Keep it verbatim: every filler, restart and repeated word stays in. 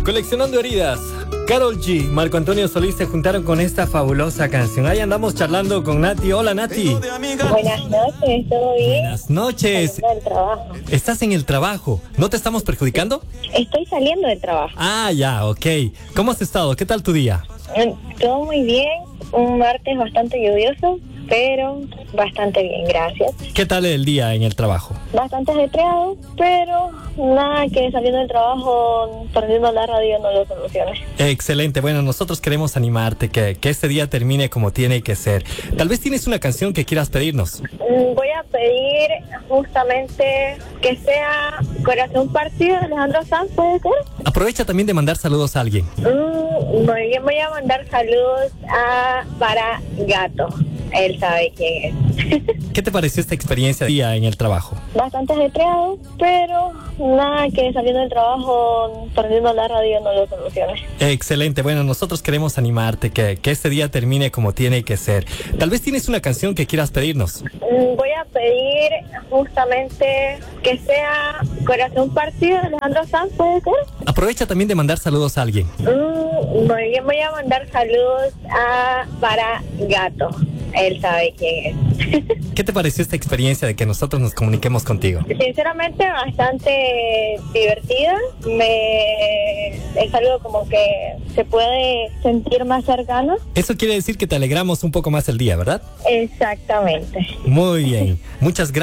Coleccionando heridas. Karol G, Marco Antonio Solís se juntaron con esta fabulosa canción. Ahí andamos charlando con Nati. Hola, Nati. Buenas noches, ¿todo bien? Buenas noches. Saliendo del trabajo. ¿Estás en el trabajo? ¿No te estamos perjudicando? Estoy saliendo del trabajo. Ah, ya, ok. ¿Cómo has estado? ¿Qué tal tu día? Todo muy bien. Un martes bastante lluvioso, pero bastante bien, gracias. ¿Qué tal el día en el trabajo? Bastante ajetreado, pero nada que saliendo del trabajo, prendiendo la radio no lo solucione. Excelente. Bueno, nosotros queremos animarte, que, que este día termine como tiene que ser. Tal vez tienes una canción que quieras pedirnos. Voy a pedir justamente que sea Corazón Partido de Alejandro Sanz, ¿puede ser? Aprovecha también de mandar saludos a alguien. Mm, muy bien, voy a mandar saludos a para Gato. Él sabe quién es. ¿Qué te pareció esta experiencia de día en el trabajo? Bastante ajetreado, pero nada que saliendo del trabajo, prendiendo la radio no lo solucione. Excelente. Bueno, nosotros queremos animarte, que, que este día termine como tiene que ser. Tal vez tienes una canción que quieras pedirnos. Voy a pedir justamente que sea Corazón Partido de Alejandro Sanz, ¿puede ser? Aprovecha también de mandar saludos a alguien. Mm, muy bien, voy a mandar saludos a para Gato. Él sabe quién es. ¿Qué te pareció esta experiencia de que nosotros nos comuniquemos contigo? Sinceramente, bastante divertida. Me es algo como que se puede sentir más cercano. Eso quiere decir que te alegramos un poco más el día, ¿verdad? Exactamente. Muy bien. Muchas gracias.